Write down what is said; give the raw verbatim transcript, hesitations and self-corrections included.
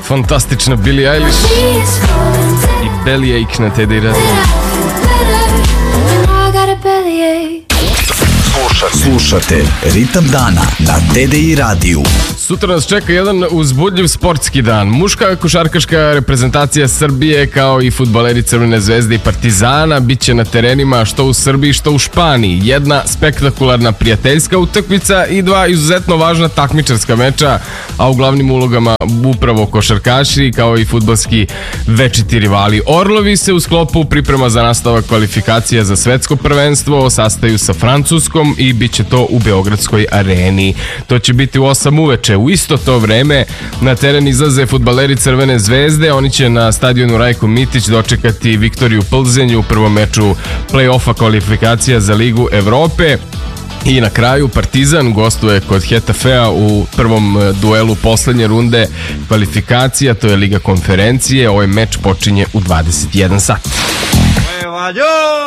Fantastična Billie Eilish i Bellyache na Teddy Radio. Slušate Ritam dana na T D I radiju. Sutra nas čeka jedan uzbudljiv sportski dan. Muška košarkaška reprezentacija Srbije kao i fudbaleri Crvene zvezde i Partizana bit će na terenima što u Srbiji što u Španiji. Jedna spektakularna prijateljska utakmica i dva izuzetno važna takmičarska meča, a u glavnim ulogama upravo košarkaši kao i fudbalski večiti rivali. Orlovi se u sklopu priprema za nastavak kvalifikacija za svetsko prvenstvo sastaju sa Francuskom i bit će to u Beogradskoj areni. To će biti u osam uveče. U isto to vreme na teren izlaze fudbaleri Crvene zvezde. Oni će na stadionu Rajko Mitić dočekati Viktoriju Plzenju u prvom meču play-offa kvalifikacija za Ligu Evrope. I na kraju Partizan gostuje kod Hetafea u prvom duelu poslednje runde kvalifikacija, to je Liga konferencije. Ovaj meč počinje u dvadeset jedan sat.